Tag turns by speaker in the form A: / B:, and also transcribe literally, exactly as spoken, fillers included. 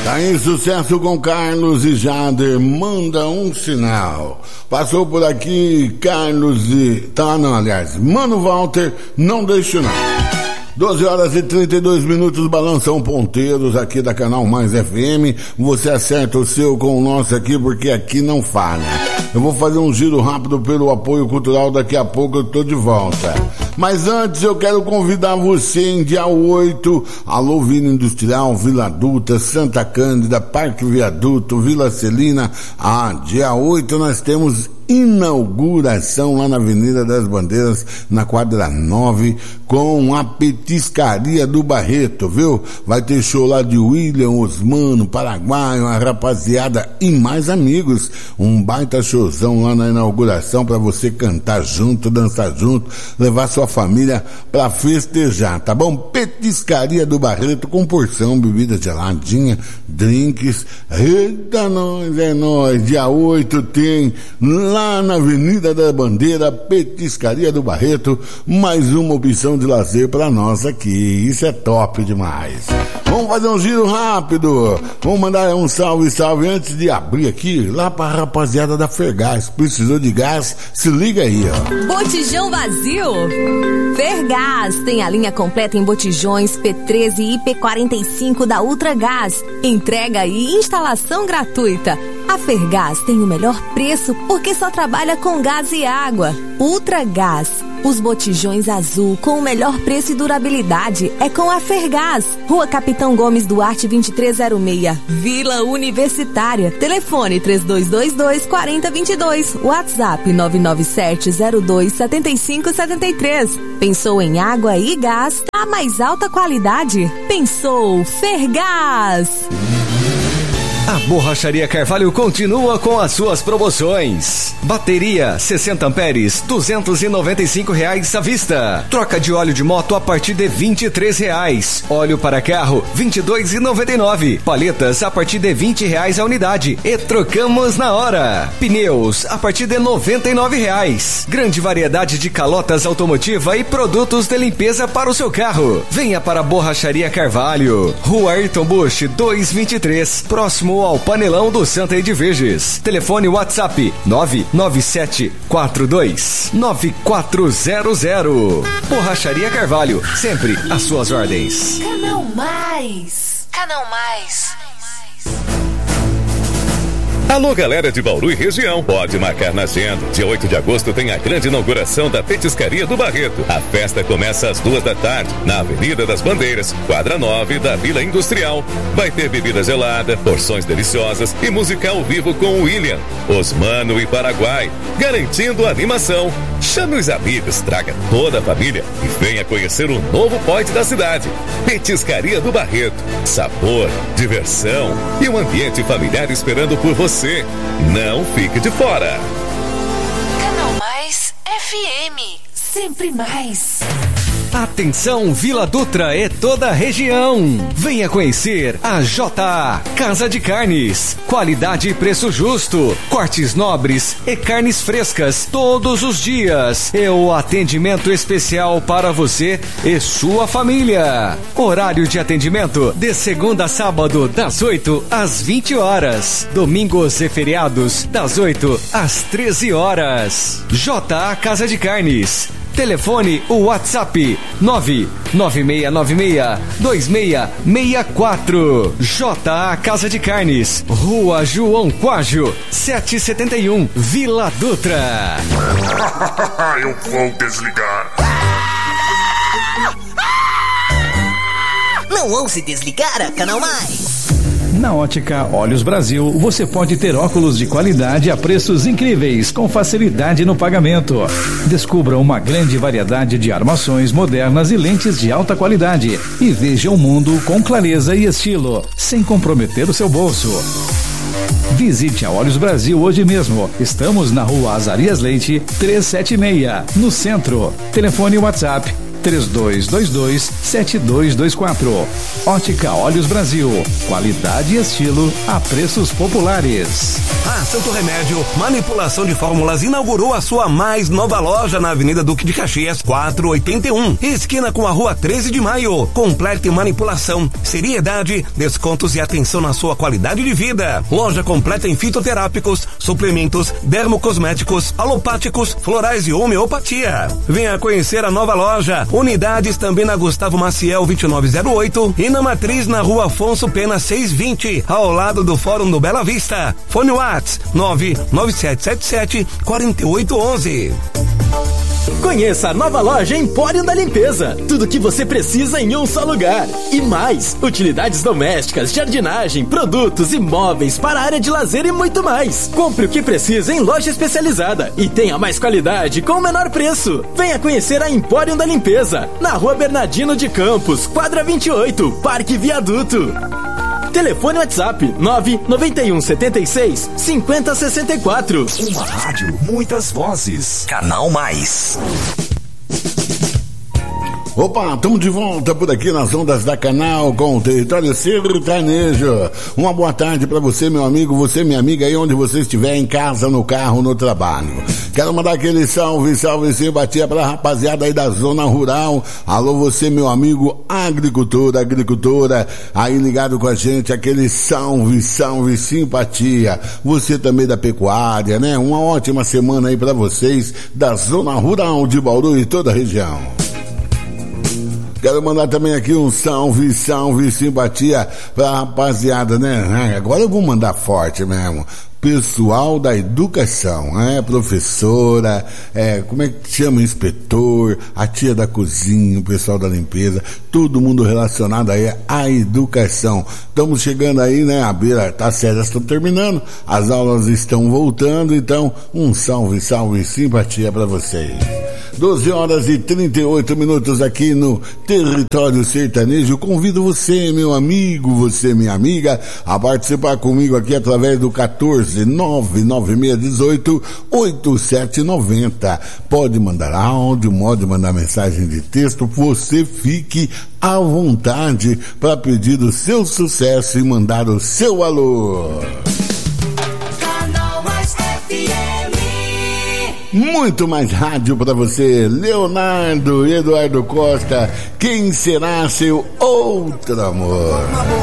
A: Tá em sucesso com Carlos e Jader, manda um sinal. Passou por aqui Carlos e... Tá, não, aliás, Mano Walter, não deixo não. doze horas e trinta e dois minutos, balançam ponteiros aqui da Canal Mais F M. Você acerta o seu com o nosso aqui, porque aqui não falha. Eu vou fazer um giro rápido pelo apoio cultural, daqui a pouco eu tô de volta. Mas antes eu quero convidar você em dia oito, alô Vila Industrial, Vila Adulta, Santa Cândida, Parque Viaduto, Vila Celina. Ah, dia oito nós temos inauguração lá na Avenida das Bandeiras, na quadra nove, com a Petiscaria do Barreto, viu? Vai ter show lá de William Osmano, Paraguai, uma rapaziada e mais amigos. Um baita showzão lá na inauguração pra você cantar junto, dançar junto, levar sua família pra festejar, tá bom? Petiscaria do Barreto com porção, bebida geladinha, drinks. Eita, nós, é nós. Dia oito tem lá na Avenida da Bandeira, Petiscaria do Barreto, mais uma opção de lazer pra nós aqui. Isso é top demais. Vamos fazer um giro rápido. Vamos mandar um salve, salve antes de abrir aqui, lá pra rapaziada da Fergás. Precisou de gás? Se liga aí, ó.
B: Botijão vazio? Fergás tem a linha completa em botijões P treze e P quarenta e cinco da Ultragás. Entrega e instalação gratuita. A Fergás tem o melhor preço porque só trabalha com gás e água. Ultragás, os botijões azul com o melhor preço e durabilidade é com a Fergás. Rua Capitão Gomes Duarte vinte e três zero seis, Vila Universitária. Telefone três dois dois dois, quatro zero dois dois. WhatsApp nove nove sete zero dois sete cinco sete três. Pensou em água e gás? A mais alta qualidade? Pensou Fergás.
C: A Borracharia Carvalho continua com as suas promoções. Bateria sessenta amperes, duzentos e noventa e cinco reais à vista. Troca de óleo de moto a partir de vinte e três reais. Óleo para carro, vinte e dois e noventa e nove. Paletas a partir de vinte reais a unidade. E trocamos na hora. Pneus a partir de noventa e nove reais. Grande variedade de calotas automotiva e produtos de limpeza para o seu carro. Venha para a Borracharia Carvalho. Rua Ayrton Busch duzentos e vinte e três, próximo ao Panelão do Santa Edviges. Telefone WhatsApp nove nove sete quatro dois nove quatro zero zero. Borracharia Carvalho, sempre às suas ordens.
B: Canal Mais. Canal Mais.
D: Alô, galera de Bauru e região, pode marcar na agenda. Dia oito de agosto tem a grande inauguração da Petiscaria do Barreto. A festa começa às duas da tarde, na Avenida das Bandeiras, quadra nove da Vila Industrial. Vai ter bebida gelada, porções deliciosas e música ao vivo com William, Osmano e Paraguai, garantindo animação. Chame os amigos, traga toda a família e venha conhecer o novo point da cidade. Petiscaria do Barreto. Sabor, diversão e um ambiente familiar esperando por você. Não fique de fora.
B: Canal Mais F M. Sempre mais.
C: Atenção Vila Dutra e toda a região. Venha conhecer a J A Casa de Carnes. Qualidade e preço justo. Cortes nobres e carnes frescas todos os dias. E o atendimento especial para você e sua família. Horário de atendimento de segunda a sábado das oito às vinte horas. Domingos e feriados das oito às treze horas. J A Casa de Carnes. Telefone o WhatsApp nove nove seis nove seis dois seis seis quatro. J A Casa de Carnes, Rua João Quágio, setecentos e setenta e um, Vila Dutra.
E: Eu vou desligar.
F: Não ouse desligar a Canal Mais.
G: Na Ótica Olhos Brasil, você pode ter óculos de qualidade a preços incríveis, com facilidade no pagamento. Descubra uma grande variedade de armações modernas e lentes de alta qualidade e veja o mundo com clareza e estilo, sem comprometer o seu bolso. Visite a Olhos Brasil hoje mesmo. Estamos na Rua Azarias Leite, trezentos e setenta e seis, no centro. Telefone WhatsApp três dois dois dois, sete dois dois quatro. Ótica Olhos Brasil, qualidade e estilo a preços populares.
H: A Santo Remédio Manipulação de Fórmulas inaugurou a sua mais nova loja na Avenida Duque de Caxias, quatrocentos e oitenta e um, esquina com a Rua treze de Maio. Completa em manipulação, seriedade, descontos e atenção na sua qualidade de vida. Loja completa em fitoterápicos, suplementos, dermocosméticos, alopáticos, florais e homeopatia. Venha conhecer a nova loja. Unidades também na Gustavo Maciel vinte e nove zero oito e na Matriz na Rua Afonso Pena seiscentos e vinte, ao lado do Fórum do Bela Vista. Fone Whats nove nove sete sete sete, quatro oito um um.
I: Conheça a nova loja Empório da Limpeza. Tudo que você precisa em um só lugar. E mais, utilidades domésticas, jardinagem, produtos e móveis para a área de lazer e muito mais. Compre o que precisa em loja especializada e tenha mais qualidade com o menor preço. Venha conhecer a Empório da Limpeza, na Rua Bernardino de Campos, quadra vinte e oito, Parque Viaduto. Telefone WhatsApp nove nove um sete seis, cinco zero seis quatro.
J: Uma rádio, muitas vozes. Canal Mais.
A: Opa, estamos de volta por aqui nas ondas da Canal com o Território Sertanejo. Uma boa tarde para você, meu amigo, você, minha amiga, aí onde você estiver, em casa, no carro, no trabalho. Quero mandar aquele salve, salve, simpatia pra rapaziada aí da zona rural. Alô, você, meu amigo agricultor, agricultora, aí ligado com a gente, aquele salve, salve, simpatia. Você também da pecuária, né? Uma ótima semana aí pra vocês da zona rural de Bauru e toda a região. Quero mandar também aqui um salve, salve, simpatia pra rapaziada, né? Agora eu vou mandar forte mesmo. Pessoal da educação, né? Professora, é, como é que chama? Inspetor, a tia da cozinha, o pessoal da limpeza, todo mundo relacionado aí à educação. Estamos chegando aí, né? A beira, tá, as férias estão terminando, as aulas estão voltando, então um salve, salve, simpatia pra vocês. doze horas e trinta e oito minutos aqui no Território Sertanejo. Convido você, meu amigo, você, minha amiga, a participar comigo aqui através do quatorze, nove nove seis um oito, oito sete nove zero. Pode mandar áudio, pode mandar mensagem de texto, você fique à vontade para pedir o seu sucesso e mandar o seu alô. Muito mais rádio para você, Leonardo Eduardo Costa. Quem será seu outro amor?